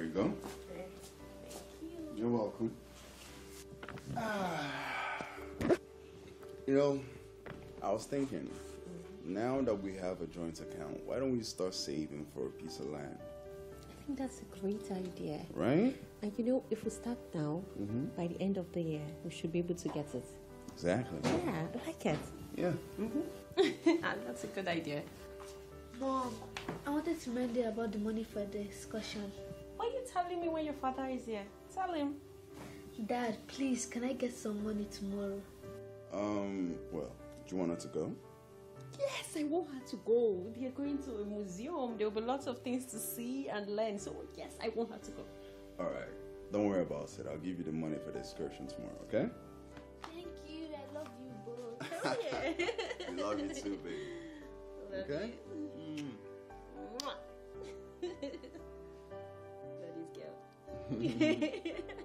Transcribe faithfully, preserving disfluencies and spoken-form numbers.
There you go. Thank you. You're welcome. Ah. You know, I was thinking, now that we have a joint account, why don't we start saving for a piece of land? I think that's a great idea. Right? And you know, if we start now, Mm-hmm. by the end of the year, we should be able to get it. Exactly. Yeah, I like it. Yeah. Mm-hmm. That's a good idea. Mom, I wanted to remind you about the money for the excursion. Why are you telling me when your father is here? Tell him. Dad, please, can I get some money tomorrow? Um, well, do you want her to go? Yes, I want her to go. They're going to a museum. There will be lots of things to see and learn. So, yes, I want her to go. All right. Don't worry about it. I'll give you the money for the excursion tomorrow, okay? Thank you. I love you both. Oh, yeah. I love you too, baby. Love Okay? you. Mm. Mwah. Daddy's girl.